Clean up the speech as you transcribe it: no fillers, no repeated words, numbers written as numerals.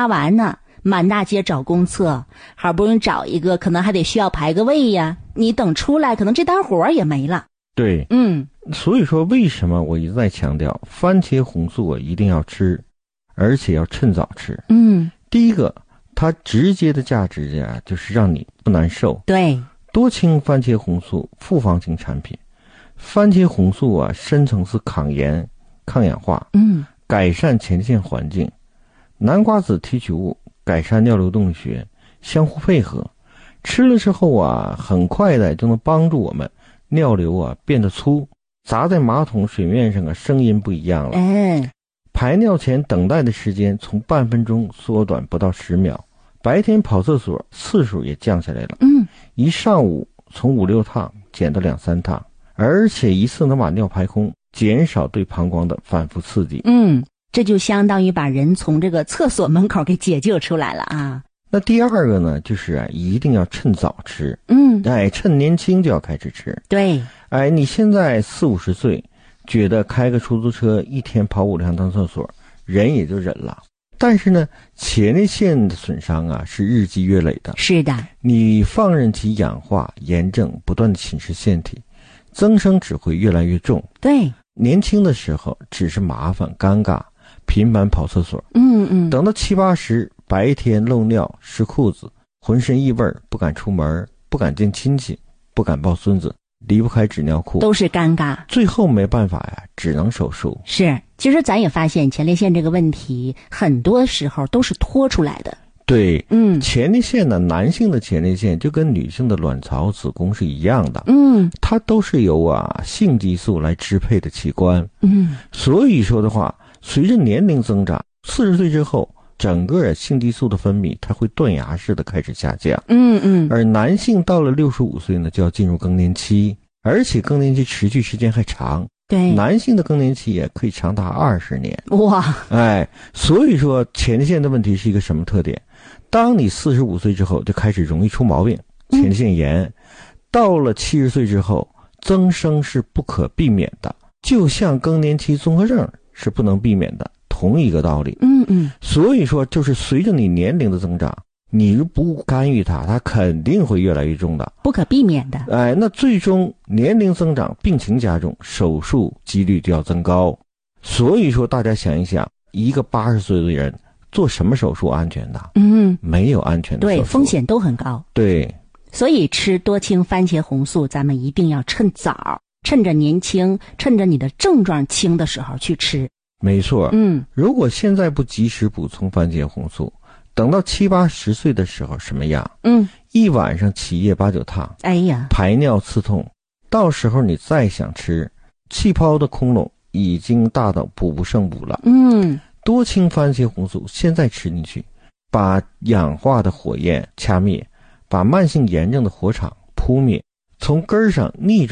发完呢，满大街找公厕，好不容易找一个，可能还得需要排个位呀，你等出来可能这单活也没了。 对，所以说为什么我一直在强调番茄红素啊一定要吃，而且要趁早吃。第一个，它直接的价值呀就是让你不难受。 对， 多氢番茄红素复方型产品，番茄红素啊深层次抗炎、抗氧化，改善前列腺环境，南瓜子提取物改善尿流动力学，相互配合，吃了之后啊，很快的就能帮助我们尿流啊变得粗，砸在马桶水面上啊声音不一样了。排尿前等待的时间从半分钟缩短不到10秒，白天跑厕所次数也降下来了。一上午从5、6趟减到2、3趟，而且一次能把尿排空，减少对膀胱的反复刺激。 这就相当于把人从这个厕所门口给解救出来了啊。 那第二个呢，就是啊，一定要趁早吃。趁年轻就要开始吃。 对， 你现在40、50岁，觉得开个出租车一天跑5、6趟厕所，人也就忍了。但是呢，前列腺的损伤啊是日积月累的。 是的， 你放任其氧化、炎症不断的侵蚀腺体，增生只会越来越重。 对， 年轻的时候只是麻烦、尴尬，频繁跑厕所。等到70、80，白天漏尿、湿裤子，浑身异味，不敢出门，不敢见亲戚，不敢抱孙子，离不开纸尿裤， 都是尴尬。 最后没办法呀，只能手术。 是，其实咱也发现前列腺这个问题，很多时候都是拖出来的。 对，前列腺呢，男性的前列腺就跟女性的卵巢、子宫是一样的，它都是由性激素来支配的器官。所以说的话，随着年龄增长，40岁之后，整个性激素的分泌它会断崖式的开始下降。而男性到了65岁呢，就要进入更年期，而且更年期持续时间还长。 对， 男性的更年期也可以长达20年。 哇， 所以说前列腺的问题是一个什么特点？当你45岁之后就开始容易出毛病，前列腺炎，到了70岁之后，增生是不可避免的，就像更年期综合症是不能避免的，同一个道理。所以说就是随着你年龄的增长，你不干预它，它肯定会越来越重的， 不可避免的。 那最终年龄增长，病情加重，手术几率就要增高。所以说大家想一想，一个80岁的人做什么手术安全的？没有安全的手术， 对，风险都很高。 对， 所以吃多氢番茄红素，咱们一定要趁早，趁着年轻，趁着你的症状轻的时候去吃。 没错。如果现在不及时补充番茄红素，等到70、80岁的时候什么样？一晚上起夜8、9趟，排尿刺痛，到时候你再想吃，气泡的窟窿已经大到补不胜补了。多氢番茄红素现在吃进去，把氧化的火焰掐灭，把慢性炎症的火场扑灭，从根儿上逆转